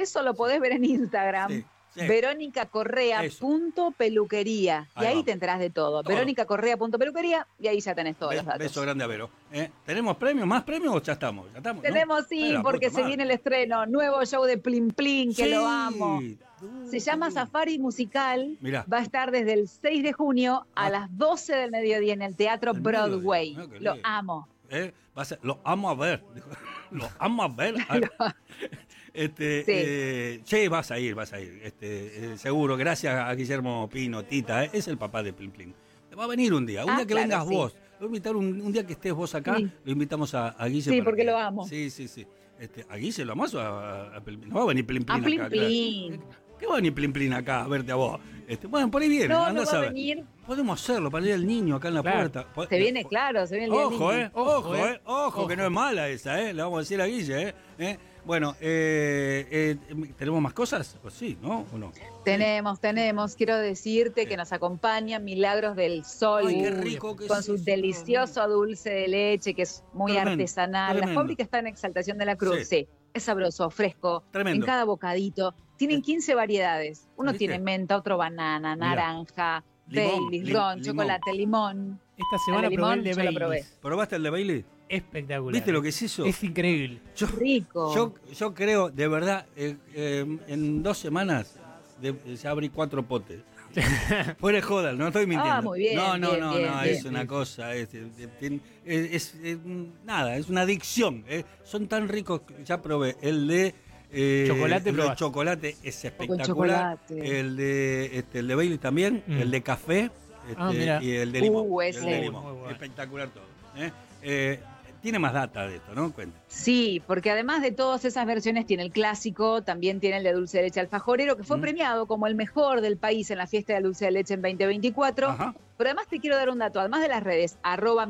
eso lo podés ver en Instagram. Sí. VerónicaCorrea.peluquería. Y ahí te enterás de todo. VerónicaCorrea.peluquería y ahí ya tenés todos los datos. Beso grande a Vero. ¿Tenemos premios? ¿Más premios o ya estamos? Tenemos, ¿no? sí, porque se viene el estreno. Nuevo show de Plin Plin, que lo amo. Se llama Safari Musical. Mirá. Va a estar desde el 6 de junio a las 12 del mediodía en el Teatro Broadway. Lo amo. Lo amo a ver. Lo amo a ver. Sí. Vas a ir. Seguro, gracias a Guillermo Pino, Tita, es el papá de Plin Plin. Va a venir un día que claro, vengas vos. Lo voy a invitar un día que estés vos acá, lo invitamos a Guille. Sí, porque lo amo. Sí. ¿A Guille lo amás o a Plin Plin? No va a venir Plin Plin a Plin acá. Plin. ¿Qué va a venir Plin Plin acá a verte a vos? Bueno, por ahí viene, no andás va a ver. venir. Podemos hacerlo para ir al niño acá en la puerta. Se viene el día del niño. Ojo, que no es mala esa, le vamos a decir a Guille, Bueno, ¿tenemos más cosas? Pues sí, ¿no? ¿O no? Tenemos. Quiero decirte que nos acompaña Milagros del Sol. Ay, qué rico que con su delicioso dulce de leche, que es muy artesanal. Tremendo. La fábrica está en Exaltación de la Cruz. Sí. Es sabroso, fresco. Tremendo. En cada bocadito. Tienen 15 variedades. Uno tiene menta, otro banana, naranja, Baileys, ron, chocolate, limón. Esta semana probé el de Baileys. ¿Probaste el de Baileys? Espectacular. ¿Viste lo que es eso? Es increíble. Rico. Yo creo, de verdad, en 2 semanas ya abrí 4 potes. Fuera de joda, no estoy mintiendo. Muy bien. No, bien, es una cosa. Nada, es una adicción. Son tan ricos, ya probé. El de chocolate es espectacular. El de Bailey también, el de café y el de limón. Espectacular todo. Tiene más data de esto, ¿no? Cuenta. Sí, porque además de todas esas versiones tiene el clásico, también tiene el de dulce de leche alfajorero, que fue premiado como el mejor del país en la fiesta de dulce de leche en 2024. Ajá. Pero además te quiero dar un dato, además de las redes,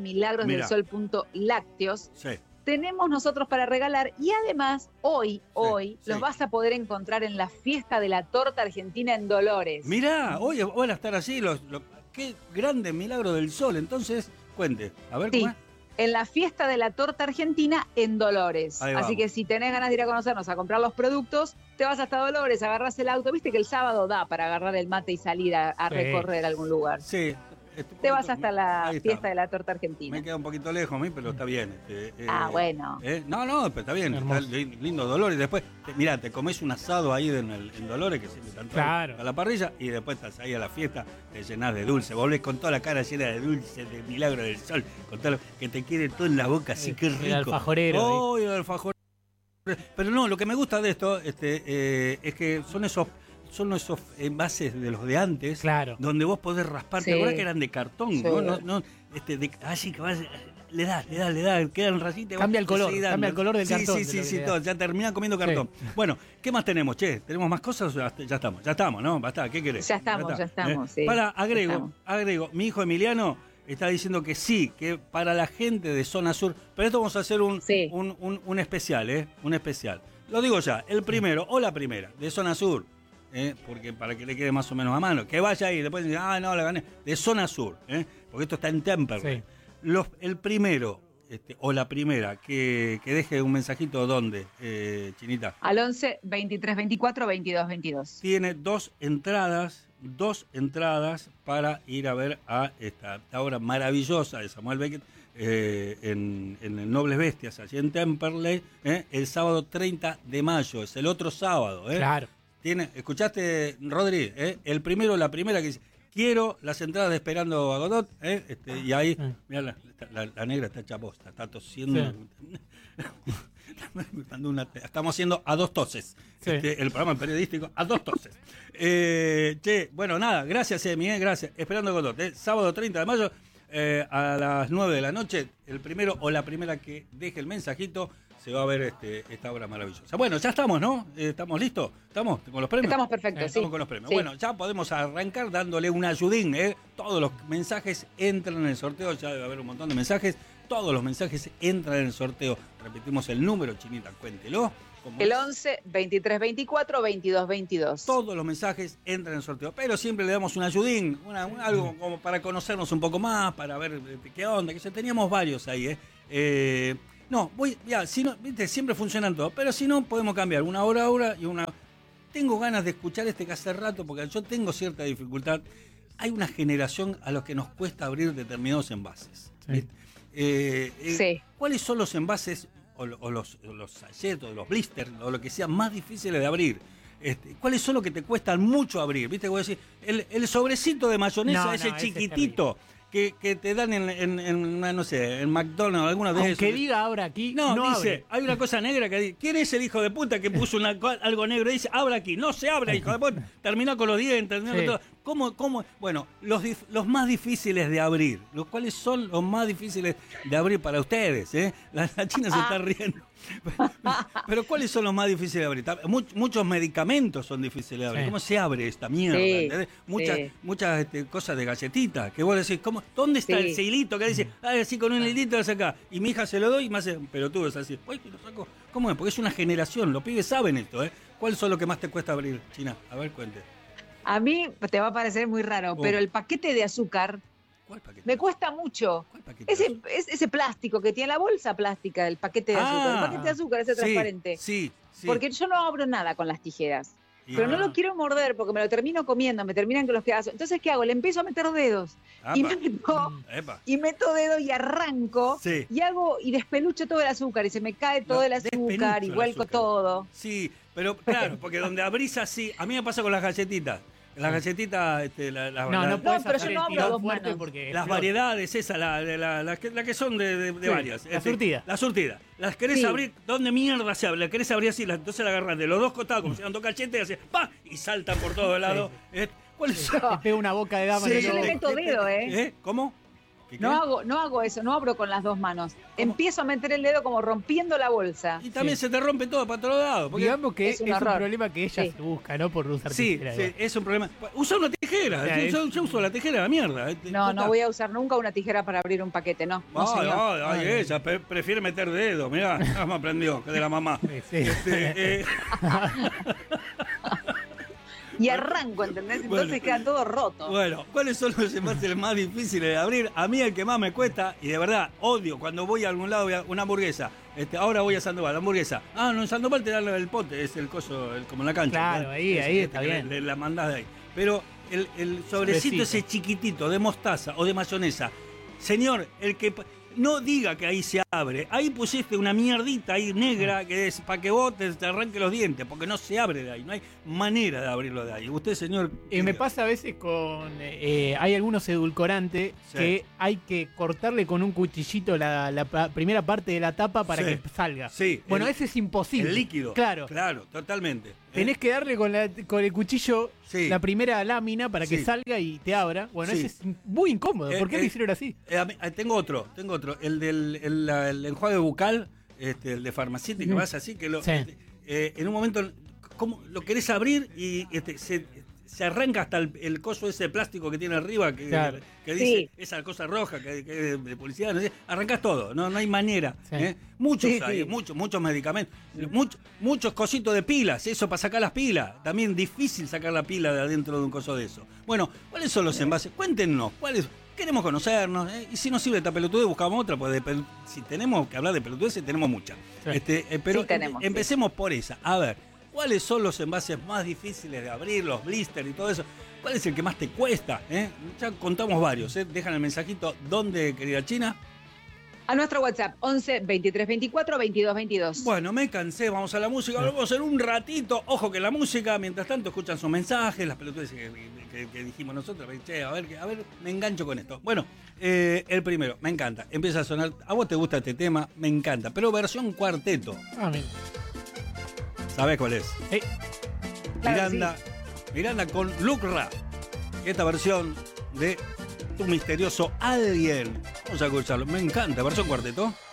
@milagrosdelsol.lácteos. Sí. Tenemos nosotros para regalar y además hoy los vas a poder encontrar en la fiesta de la torta argentina en Dolores. Mirá, hoy van a estar así, qué grande Milagro del Sol. Entonces, cuente, a ver cómo es. En la fiesta de la torta argentina en Dolores. Así que si tenés ganas de ir a conocernos, a comprar los productos, te vas hasta Dolores, agarrás el auto. Viste que el sábado da para agarrar el mate y salir a recorrer algún lugar. Sí. Te vas hasta la fiesta de la torta argentina. Me queda un poquito lejos a mí, pero está bien. Bueno. No, pero está bien. Está lindo Dolores. Después, mirá, te comes un asado ahí en Dolores, que siempre están a la parrilla, y después estás ahí a la fiesta, te llenás de dulce. Volvés con toda la cara llena de dulce, de Milagro del Sol, con todo que te quede todo en la boca, así que rico. El alfajorero. El alfajorero. Pero no, lo que me gusta de esto es que son esos envases de los de antes, donde vos podés raspar. ¿Te acuerdas que eran de cartón? Sí. Así que vas, le das, quedan rayitas. Cambia el color del cartón. Sí, todo, ya terminan comiendo cartón. Sí. Bueno, ¿qué más tenemos, che? ¿Tenemos más cosas? Ya estamos, ¿no? Basta, ¿qué querés? Ya estamos, sí. Agrego, mi hijo Emiliano está diciendo que sí, que para la gente de Zona Sur, pero esto vamos a hacer un especial, un especial. Lo digo ya, el primero o la primera de Zona Sur. Porque para que le quede más o menos a mano, que vaya ahí, después dice, no, la gané, de Zona Sur, porque esto está en Temperley. Sí. El primero o la primera que deje un mensajito, ¿dónde, Chinita? Al 11 23 24 22 22. Tiene dos entradas para ir a ver a esta obra maravillosa de Samuel Beckett en el Nobles Bestias, allí en Temperley, el sábado 30 de mayo, es el otro sábado. Claro. ¿Escuchaste, Rodri? El primero, la primera que dice, quiero las entradas de Esperando a Godot, y ahí, mira, la negra está chaposta, está tosiendo. Sí. Estamos haciendo a 2 toses. Sí. El programa periodístico a 2 toses. Bueno, nada, gracias, Emi, gracias. Esperando a Godot, sábado 30 de mayo, a las 9 de la noche, el primero o la primera que deje el mensajito se va a ver esta obra maravillosa. Bueno, ya estamos, ¿no? ¿Estamos listos? ¿Estamos con los premios? Estamos perfectos, Estamos con los premios. Sí. Bueno, ya podemos arrancar dándole un ayudín, Todos los mensajes entran en el sorteo, ya debe haber un montón de mensajes. Todos los mensajes entran en el sorteo. Repetimos el número, Chinita, cuéntelo. El 11 23 24 22 22. Todos los mensajes entran en el sorteo, pero siempre le damos un ayudín, algo como para conocernos un poco más, para ver qué onda, que ya teníamos varios ahí, No, si no, viste, siempre funcionan todos, pero si no, podemos cambiar una hora y una. tengo ganas de escuchar que hace rato, porque yo tengo cierta dificultad. Hay una generación a los que nos cuesta abrir determinados envases. Sí. ¿Cuáles son los envases o los sachets o los blisters o lo que sea más difíciles de abrir? ¿Cuáles son los que te cuestan mucho abrir? ¿Viste? Voy a decir, el sobrecito de mayonesa, ese chiquitito que te dan en no sé, en McDonald's, alguna vez. Aunque diga abra aquí, no dice, abre. hay una cosa negra que dice, ¿quién es el hijo de puta que puso algo negro y dice, abra aquí? No se abre, hijo de puta. Terminó con los dientes, terminó con todo. ¿Cómo? Bueno, los más difíciles de abrir. ¿Cuáles son los más difíciles de abrir para ustedes? La China se está riendo. Pero ¿cuáles son los más difíciles de abrir? Muchos medicamentos son difíciles de abrir. ¿Cómo se abre esta mierda? Sí, muchas cosas de galletitas que vos decís, ¿dónde está el hilito? Que dice, así con un hilito lo saca. Y mi hija se lo doy y me hace, pero tú es así. Uy, lo saco. ¿Cómo es? Porque es una generación. Los pibes saben esto. ¿Cuáles son los que más te cuesta abrir, China? A ver, cuente. A mí te va a parecer muy raro, pero el paquete de azúcar me cuesta mucho. Ese plástico que tiene la bolsa plástica del paquete de azúcar. El paquete de azúcar, ese transparente. Sí. Porque yo no abro nada con las tijeras. Pero no lo quiero morder porque me lo termino comiendo, me terminan con los pedazos. Entonces, ¿qué hago? Le empiezo a meter dedos. Y meto dedos y arranco. Y despelucho todo el azúcar. Y se me cae todo el azúcar y vuelco todo. Sí, pero claro, porque donde abrís así, a mí me pasa con las galletitas. Las galletitas, no, pero yo no abro dos manos. Porque las variedades, esas, las que son de varias. La surtida. La surtida. Las querés abrir, ¿dónde mierda se abre? La querés abrir así, entonces la agarrás de los dos costados, como si fueran dos cachetes, y así, ¡pah! Y saltan por todos lados. ¿Cuáles son? Te pega una boca de dama. Yo le meto dedo, ¿Cómo? No hago eso, no abro con las dos manos. ¿Cómo? Empiezo a meter el dedo como rompiendo la bolsa. Y también se te rompe todo para todos lados. Digamos que es un problema que ella se busca, ¿no? Por usar tijera. Sí, es un problema. Usa una tijera. Yo uso la tijera, la mierda. No voy a usar nunca una tijera para abrir un paquete, no. Ella prefiere meter dedo. Mirá, me aprendió, que de la mamá. Y arranco, ¿entendés? Entonces queda todo roto. Bueno, ¿cuáles son los envases más difíciles de abrir? A mí el que más me cuesta, y de verdad odio, cuando voy a algún lado, una hamburguesa. Ahora voy a Sandoval, la hamburguesa. En Sandoval te dan el pote, es el coso, como en la cancha. Claro, ahí está bien. La mandás de ahí. Pero el sobrecito ese chiquitito de mostaza o de mayonesa, señor, el que... No diga que ahí se abre. Ahí pusiste una mierdita ahí negra que es para que vos te arranque los dientes, porque no se abre de ahí. No hay manera de abrirlo de ahí. Usted, señor... me pasa a veces con... hay algunos edulcorantes que hay que cortarle con un cuchillito la primera parte de la tapa para que salga. Sí. Bueno, ese es imposible. El líquido. Claro, totalmente. Tenés que darle con el cuchillo la primera lámina para que salga y te abra. Bueno, ese es muy incómodo. ¿Por qué lo hicieron así? Tengo otro. El del enjuague bucal, el de farmacéutica, que vas así, que en un momento lo querés abrir y se arranca hasta el coso ese de plástico que tiene arriba, que dice esa cosa roja que es de publicidad, no sé, arrancás todo, no hay manera. Muchos medicamentos, muchos cositos de pilas, eso para sacar las pilas, también difícil sacar la pila de adentro de un coso de eso. Bueno, ¿cuáles son los envases? Cuéntenos, queremos conocernos, y si no sirve esta pelotudez buscamos otra, pues si tenemos que hablar de pelotudeces tenemos muchas. Pero empecemos por esa, a ver. ¿Cuáles son los envases más difíciles de abrir, los blisters y todo eso? ¿Cuál es el que más te cuesta? Ya contamos varios. Dejan el mensajito. ¿Dónde, querida China? A nuestro WhatsApp, 11 23 24 22 22. Bueno, me cansé, vamos a la música. Vamos a hacer un ratito. Ojo que la música, mientras tanto, escuchan sus mensajes, las pelotudes que dijimos nosotros. Che, a ver, me engancho con esto. Bueno, el primero, me encanta. Empieza a sonar. ¿A vos te gusta este tema? Me encanta. Pero versión cuarteto. ¿Sabés cuál es? Miranda con Luke Ra. Esta versión de Tu Misterioso Alguien. Vamos a escucharlo. Me encanta. Versión cuarteto.